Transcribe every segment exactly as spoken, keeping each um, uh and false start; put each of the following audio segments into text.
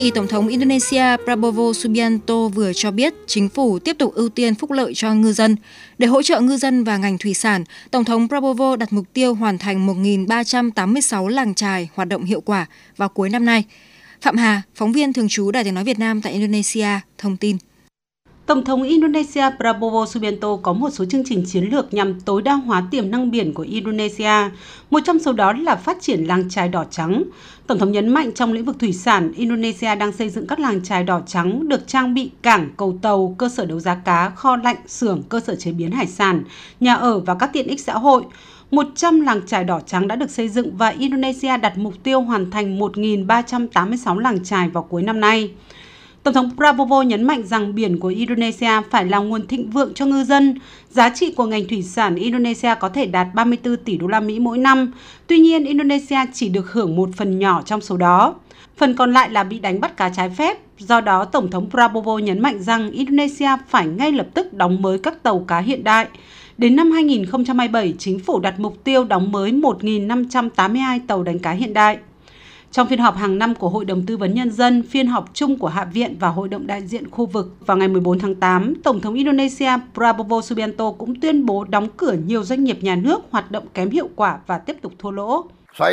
Tổng thống Indonesia Prabowo Subianto vừa cho biết chính phủ tiếp tục ưu tiên phúc lợi cho ngư dân. Để hỗ trợ ngư dân và ngành thủy sản, Tổng thống Prabowo đặt mục tiêu hoàn thành một nghìn ba trăm tám mươi sáu làng chài hoạt động hiệu quả vào cuối năm nay. Phạm Hà, phóng viên thường trú Đài Tiếng nói Việt Nam tại Indonesia, thông tin. Tổng thống Indonesia Prabowo Subianto có một số chương trình chiến lược nhằm tối đa hóa tiềm năng biển của Indonesia, một trong số đó là phát triển làng chài đỏ trắng. Tổng thống nhấn mạnh trong lĩnh vực thủy sản, Indonesia đang xây dựng các làng chài đỏ trắng được trang bị cảng, cầu tàu, cơ sở đấu giá cá, kho lạnh, xưởng, cơ sở chế biến hải sản, nhà ở và các tiện ích xã hội. một trăm làng chài đỏ trắng đã được xây dựng và Indonesia đặt mục tiêu hoàn thành một nghìn ba trăm tám mươi sáu làng chài vào cuối năm nay. Tổng thống Prabowo nhấn mạnh rằng biển của Indonesia phải là nguồn thịnh vượng cho ngư dân. Giá trị của ngành thủy sản Indonesia có thể đạt ba mươi tư tỷ đô la Mỹ mỗi năm. Tuy nhiên, Indonesia chỉ được hưởng một phần nhỏ trong số đó. Phần còn lại là bị đánh bắt cá trái phép. Do đó, Tổng thống Prabowo nhấn mạnh rằng Indonesia phải ngay lập tức đóng mới các tàu cá hiện đại. Đến năm hai nghìn không trăm hai mươi bảy, chính phủ đặt mục tiêu đóng mới một nghìn năm trăm tám mươi hai tàu đánh cá hiện đại. Trong phiên họp hàng năm của Hội đồng Tư vấn Nhân dân, phiên họp chung của Hạ viện và Hội đồng đại diện khu vực vào ngày mười bốn tháng tám, Tổng thống Indonesia Prabowo Subianto cũng tuyên bố đóng cửa nhiều doanh nghiệp nhà nước hoạt động kém hiệu quả và tiếp tục thua lỗ.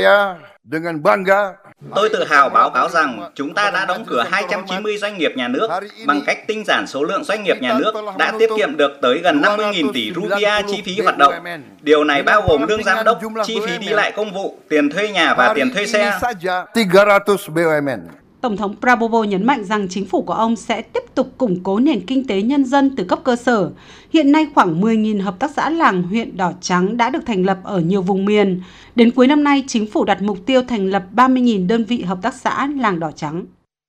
Tôi tự hào báo cáo rằng chúng ta đã đóng cửa hai trăm chín mươi doanh nghiệp nhà nước. Bằng cách tinh giản số lượng doanh nghiệp nhà nước đã tiết kiệm được tới gần năm mươi nghìn tỷ rupiah chi phí hoạt động. Điều này bao gồm lương giám đốc, chi phí đi lại công vụ, tiền thuê nhà và tiền thuê xe. Tổng thống Prabowo nhấn mạnh rằng chính phủ của ông sẽ tiếp tục củng cố nền kinh tế nhân dân từ cấp cơ sở. Hiện nay khoảng mười nghìn hợp tác xã làng huyện đỏ trắng đã được thành lập ở nhiều vùng miền. Đến cuối năm nay, chính phủ đặt mục tiêu thành lập ba mươi nghìn đơn vị hợp tác xã làng đỏ trắng.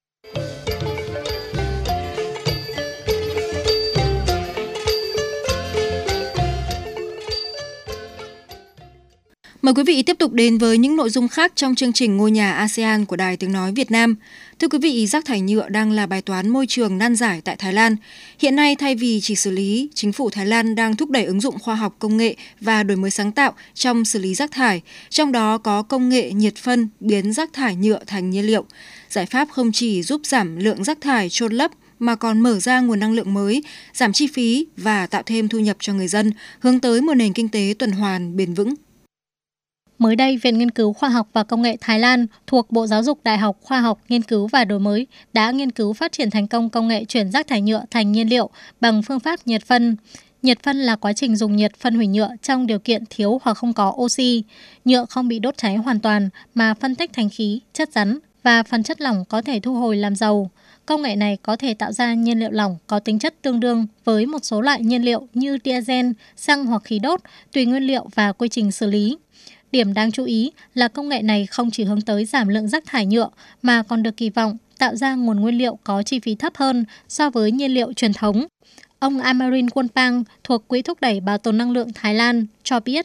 Mời quý vị tiếp tục đến với những nội dung khác trong chương trình Ngôi nhà a sê an của Đài Tiếng nói Việt Nam. Thưa quý vị, rác thải nhựa đang là bài toán môi trường nan giải tại Thái Lan. Hiện nay, thay vì chỉ xử lý, chính phủ Thái Lan đang thúc đẩy ứng dụng khoa học công nghệ và đổi mới sáng tạo trong xử lý rác thải, trong đó có công nghệ nhiệt phân biến rác thải nhựa thành nhiên liệu. Giải pháp không chỉ giúp giảm lượng rác thải chôn lấp mà còn mở ra nguồn năng lượng mới, giảm chi phí và tạo thêm thu nhập cho người dân, hướng tới một nền kinh tế tuần hoàn bền vững. Mới đây, Viện Nghiên cứu Khoa học và Công nghệ Thái Lan thuộc Bộ Giáo dục Đại học Khoa học, Nghiên cứu và Đổi mới đã nghiên cứu phát triển thành công công nghệ chuyển rác thải nhựa thành nhiên liệu bằng phương pháp nhiệt phân. Nhiệt phân là quá trình dùng nhiệt phân hủy nhựa trong điều kiện thiếu hoặc không có oxy. Nhựa không bị đốt cháy hoàn toàn mà phân tách thành khí, chất rắn và phần chất lỏng có thể thu hồi làm dầu. Công nghệ này có thể tạo ra nhiên liệu lỏng có tính chất tương đương với một số loại nhiên liệu như diesel, xăng hoặc khí đốt, tùy nguyên liệu và quy trình xử lý. Điểm đáng chú ý là công nghệ này không chỉ hướng tới giảm lượng rác thải nhựa mà còn được kỳ vọng tạo ra nguồn nguyên liệu có chi phí thấp hơn so với nhiên liệu truyền thống. Ông Amarin Wonpang thuộc Quỹ thúc đẩy bảo tồn năng lượng Thái Lan cho biết.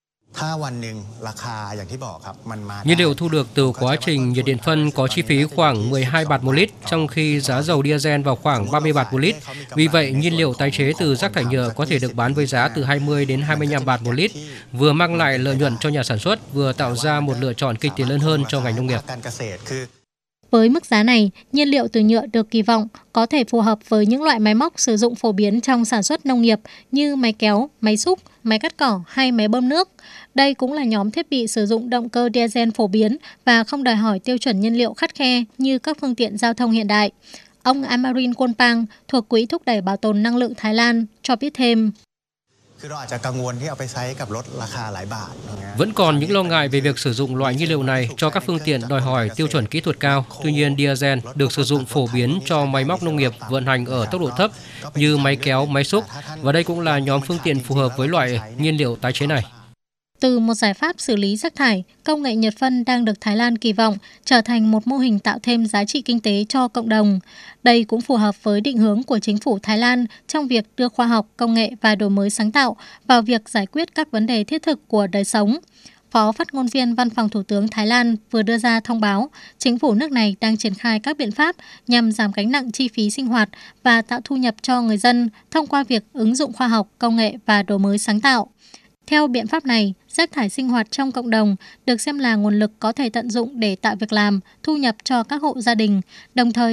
Nhiên liệu thu được từ quá trình nhiệt điện phân có chi phí khoảng mười hai baht một lít, trong khi giá dầu diesel vào khoảng ba mươi baht một lít. Vì vậy, nhiên liệu tái chế từ rác thải nhựa có thể được bán với giá từ hai mươi đến hai mươi lăm baht một lít, vừa mang lại lợi nhuận cho nhà sản xuất, vừa tạo ra một lựa chọn kinh tế lớn hơn cho ngành nông nghiệp. Với mức giá này, nhiên liệu từ nhựa được kỳ vọng có thể phù hợp với những loại máy móc sử dụng phổ biến trong sản xuất nông nghiệp như máy kéo, máy xúc, máy cắt cỏ hay máy bơm nước. Đây cũng là nhóm thiết bị sử dụng động cơ diesel phổ biến và không đòi hỏi tiêu chuẩn nhiên liệu khắt khe như các phương tiện giao thông hiện đại. Ông Amarin Wonpang thuộc Quỹ thúc đẩy bảo tồn năng lượng Thái Lan cho biết thêm. Vẫn còn những lo ngại về việc sử dụng loại nhiên liệu này cho các phương tiện đòi hỏi tiêu chuẩn kỹ thuật cao. Tuy nhiên, diesel được sử dụng phổ biến cho máy móc nông nghiệp vận hành ở tốc độ thấp như máy kéo, máy xúc, và đây cũng là nhóm phương tiện phù hợp với loại nhiên liệu tái chế này. Từ một giải pháp xử lý rác thải, công nghệ nhiệt phân đang được Thái Lan kỳ vọng trở thành một mô hình tạo thêm giá trị kinh tế cho cộng đồng. Đây cũng phù hợp với định hướng của chính phủ Thái Lan trong việc đưa khoa học, công nghệ và đổi mới sáng tạo vào việc giải quyết các vấn đề thiết thực của đời sống. Phó phát ngôn viên Văn phòng Thủ tướng Thái Lan vừa đưa ra thông báo, chính phủ nước này đang triển khai các biện pháp nhằm giảm gánh nặng chi phí sinh hoạt và tạo thu nhập cho người dân thông qua việc ứng dụng khoa học, công nghệ và đổi mới sáng tạo. Theo biện pháp này, rác thải sinh hoạt trong cộng đồng được xem là nguồn lực có thể tận dụng để tạo việc làm, thu nhập cho các hộ gia đình, đồng thời